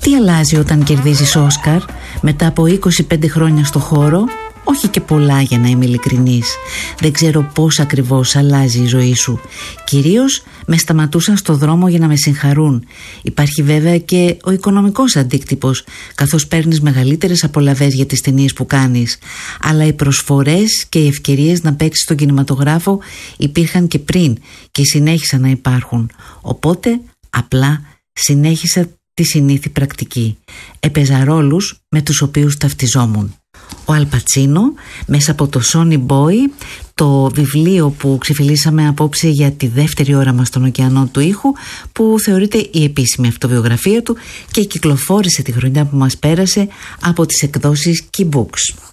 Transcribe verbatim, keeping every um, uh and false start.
Τι αλλάζει όταν κερδίζεις Όσκαρ μετά από είκοσι πέντε χρόνια στο χώρο? Όχι και πολλά, για να είμαι ειλικρινής. Δεν ξέρω πώς ακριβώς αλλάζει η ζωή σου. Κυρίως με σταματούσαν στο δρόμο για να με συγχαρούν. Υπάρχει βέβαια και ο οικονομικός αντίκτυπος, καθώς παίρνεις μεγαλύτερες απολαβές για τις ταινίες που κάνεις. Αλλά οι προσφορές και οι ευκαιρίες να παίξεις στον κινηματογράφο υπήρχαν και πριν και συνέχισαν να υπάρχουν. Οπότε απλά συνέχισα τη συνήθη πρακτική. Έπαιζα ρόλους με τους οποίους ταυτιζόμουν. Ο Αλ Πατσίνο μέσα από το Sonny Boy, το βιβλίο που ξεφυλίσαμε απόψε για τη δεύτερη ώρα μας στον ωκεανό του ήχου, που θεωρείται η επίσημη αυτοβιογραφία του και κυκλοφόρησε τη χρονιά που μας πέρασε από τις εκδόσεις Key Books.